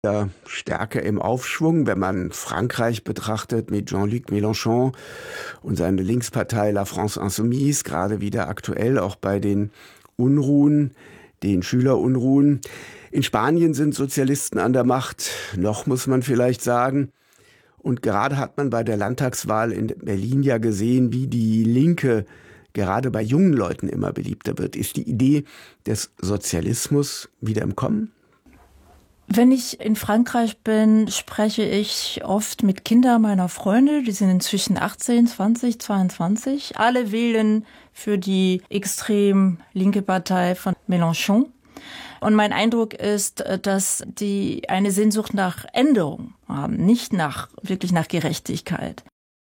Stärker im Aufschwung, wenn man Frankreich betrachtet mit Jean-Luc Mélenchon und seine Linkspartei La France Insoumise, gerade wieder aktuell auch bei den Unruhen, den Schülerunruhen. In Spanien sind Sozialisten an der Macht, noch muss man vielleicht sagen. Und gerade hat man bei der Landtagswahl in Berlin ja gesehen, wie die Linke gerade bei jungen Leuten immer beliebter wird. Ist die Idee des Sozialismus wieder im Kommen? Wenn ich in Frankreich bin, spreche ich oft mit Kindern meiner Freunde. Die sind inzwischen 18, 20, 22. Alle wählen für die extrem linke Partei von Mélenchon. Und mein Eindruck ist, dass die eine Sehnsucht nach Änderung haben, nicht wirklich nach Gerechtigkeit.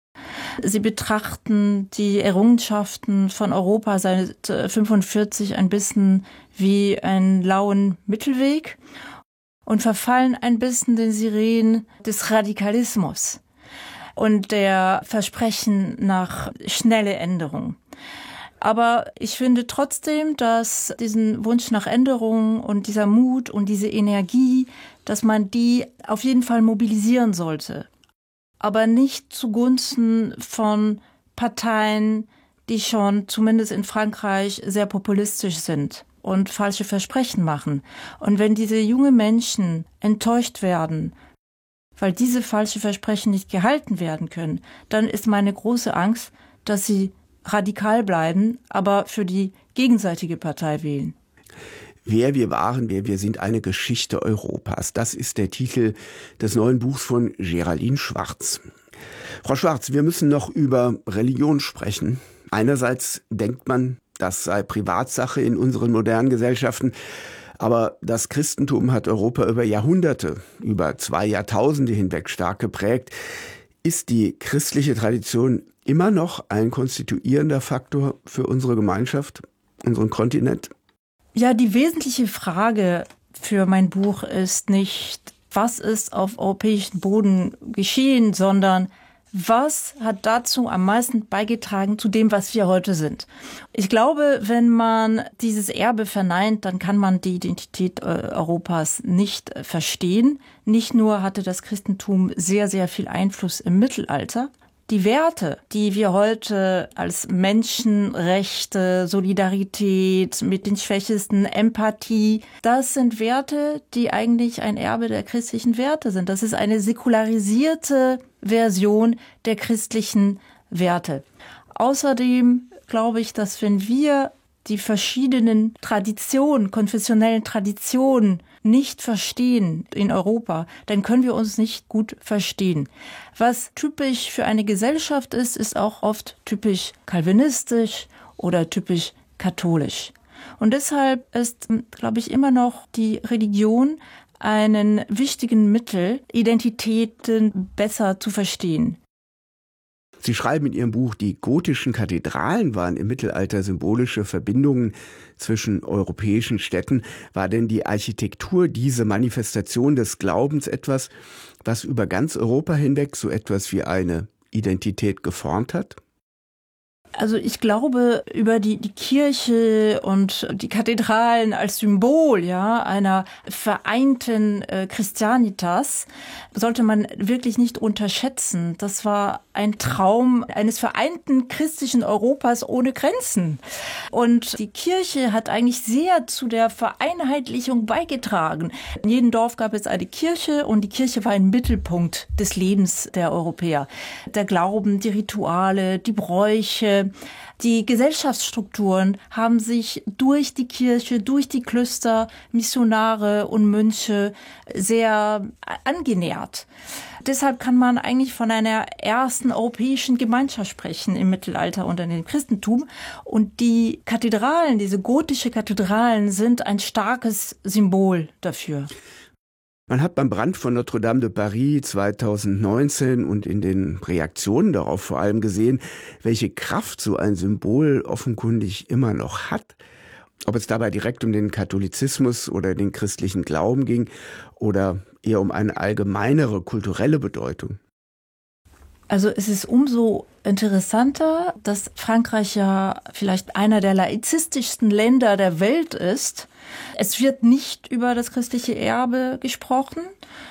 Sie betrachten die Errungenschaften von Europa seit 1945 ein bisschen wie einen lauen Mittelweg und verfallen ein bisschen den Sirenen des Radikalismus und der Versprechen nach schnelle Änderung. Aber ich finde trotzdem, dass diesen Wunsch nach Änderung und dieser Mut und diese Energie, dass man die auf jeden Fall mobilisieren sollte. Aber nicht zugunsten von Parteien, die schon zumindest in Frankreich sehr populistisch sind und falsche Versprechen machen. Und wenn diese jungen Menschen enttäuscht werden, weil diese falschen Versprechen nicht gehalten werden können, dann ist meine große Angst, dass sie radikal bleiben, aber für die gegenseitige Partei wählen. Wer wir waren, wer wir sind, eine Geschichte Europas. Das ist der Titel des neuen Buchs von Geraldine Schwarz. Frau Schwarz, wir müssen noch über Religion sprechen. Einerseits denkt man, das sei Privatsache in unseren modernen Gesellschaften. Aber das Christentum hat Europa über Jahrhunderte, über 2 Jahrtausende hinweg stark geprägt. Ist die christliche Tradition immer noch ein konstituierender Faktor für unsere Gemeinschaft, unseren Kontinent? Ja, die wesentliche Frage für mein Buch ist nicht, was ist auf europäischem Boden geschehen, sondern was hat dazu am meisten beigetragen zu dem, was wir heute sind? Ich glaube, wenn man dieses Erbe verneint, dann kann man die Identität Europas nicht verstehen. Nicht nur hatte das Christentum sehr, sehr viel Einfluss im Mittelalter. Die Werte, die wir heute als Menschenrechte, Solidarität mit den Schwächsten, Empathie, das sind Werte, die eigentlich ein Erbe der christlichen Werte sind. Das ist eine säkularisierte Version der christlichen Werte. Außerdem glaube ich, dass wenn wir die verschiedenen Traditionen, konfessionellen Traditionen nicht verstehen in Europa, dann können wir uns nicht gut verstehen. Was typisch für eine Gesellschaft ist, ist auch oft typisch kalvinistisch oder typisch katholisch. Und deshalb ist, glaube ich, immer noch die Religion einen wichtigen Mittel, Identitäten besser zu verstehen. Sie schreiben in Ihrem Buch, die gotischen Kathedralen waren im Mittelalter symbolische Verbindungen zwischen europäischen Städten. War denn die Architektur, diese Manifestation des Glaubens etwas, was über ganz Europa hinweg so etwas wie eine Identität geformt hat? Also ich glaube, über die Kirche und die Kathedralen als Symbol, ja, einer vereinten Christianitas sollte man wirklich nicht unterschätzen. Das war ein Traum eines vereinten christlichen Europas ohne Grenzen. Und die Kirche hat eigentlich sehr zu der Vereinheitlichung beigetragen. In jedem Dorf gab es eine Kirche und die Kirche war ein Mittelpunkt des Lebens der Europäer. Der Glauben, die Rituale, die Bräuche, die Gesellschaftsstrukturen haben sich durch die Kirche, durch die Klöster, Missionare und Mönche sehr angenähert. Deshalb kann man eigentlich von einer ersten europäischen Gemeinschaft sprechen im Mittelalter unter dem Christentum. Und die Kathedralen, diese gotische Kathedralen, sind ein starkes Symbol dafür. Man hat beim Brand von Notre-Dame de Paris 2019 und in den Reaktionen darauf vor allem gesehen, welche Kraft so ein Symbol offenkundig immer noch hat. Ob es dabei direkt um den Katholizismus oder den christlichen Glauben ging oder eher um eine allgemeinere kulturelle Bedeutung. Also es ist umso interessanter, dass Frankreich ja vielleicht einer der laizistischsten Länder der Welt ist. Es wird nicht über das christliche Erbe gesprochen.